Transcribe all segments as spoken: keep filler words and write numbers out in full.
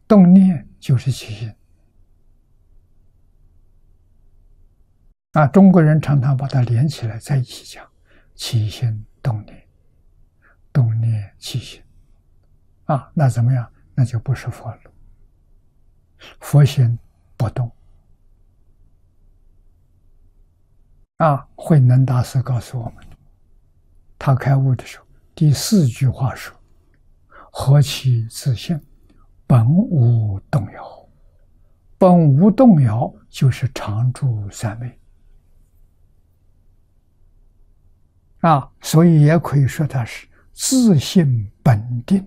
动念就是起心啊。中国人常常把它连起来在一起讲，起心动念，动念起心啊，那怎么样？那就不是佛了。佛心不动啊。慧能大师告诉我们，他开悟的时候，第四句话说：“何其自性，本无动摇。”本无动摇就是常住三昧啊，所以也可以说它是自性本定，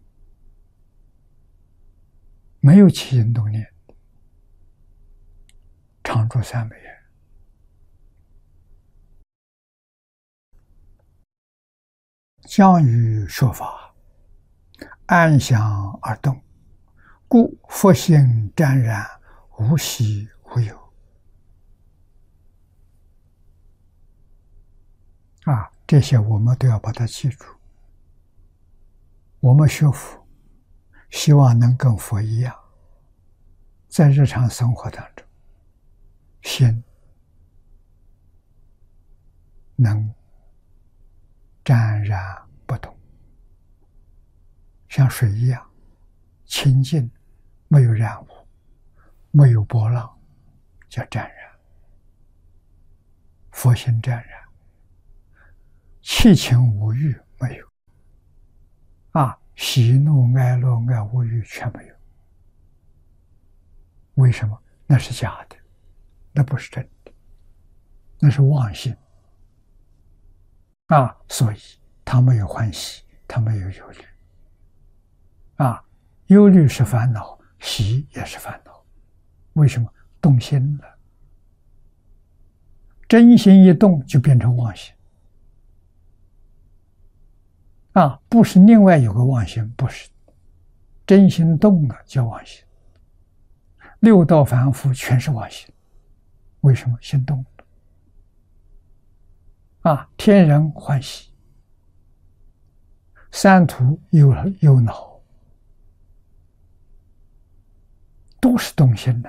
没有起心动念，常住三昧。将于说法，安详而动，故佛性湛然，无喜无忧啊！这些我们都要把它记住。我们学佛，希望能跟佛一样，在日常生活当中，心能湛然不动，像水一样清净，没有染污，没有波浪，叫湛然。佛心湛然，七情五欲没有啊，喜怒哀乐爱恶欲全没有。为什么？那是假的，那不是真的，那是妄心啊！所以他没有欢喜，他没有忧虑啊。忧虑是烦恼，喜也是烦恼。为什么？动心了，真心一动就变成妄心啊！不是另外有个妄心，不是，真心动了叫妄心。六道凡夫全是妄心，为什么？心动了啊！天人欢喜，三途忧忧恼，都是动心的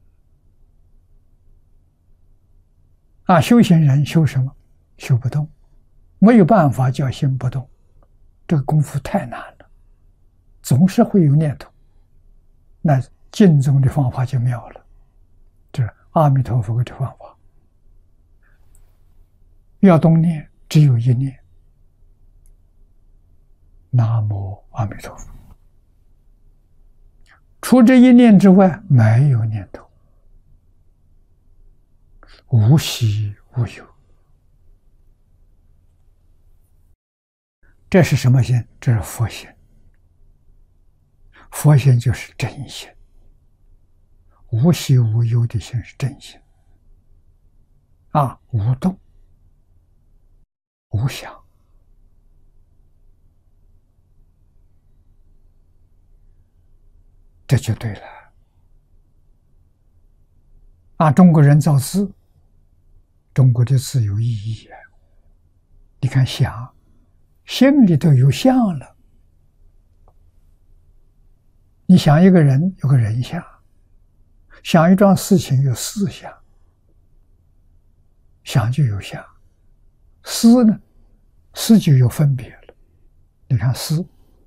啊！修行人修什么？修不动，没有办法叫心不动，这个功夫太难了，总是会有念头。那净宗的方法就妙了，这是阿弥陀佛的方法。要动念，只有一念，南无阿弥陀佛。除这一念之外，没有念头，无喜无忧。这是什么心？这是佛心。佛心就是真心，无喜无忧的心是真心啊，无动无想。这就对了啊！中国人造字，中国的字有意义啊。你看想，心里头有相了。你想一个人有个人相，想一桩事情有事相，想就有相，思呢，思就有分别了。你看思，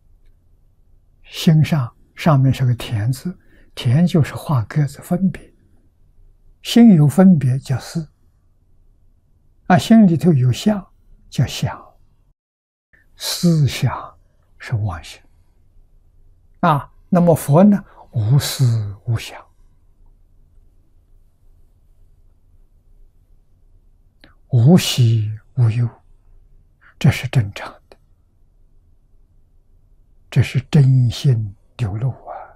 心上上面是个田字，田就是画格子分别，心有分别叫思啊，心里头有相叫想，思想是妄想啊。那么佛呢，无思无想，无喜无忧，这是正常的，这是真心流露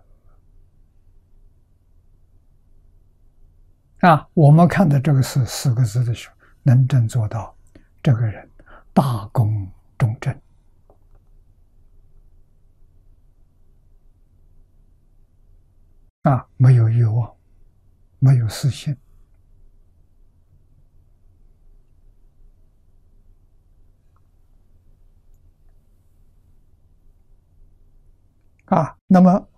啊！啊，我们看到这个是四个字的时候，能真做到，这个人大功中正啊，没有欲望，没有私心啊。那么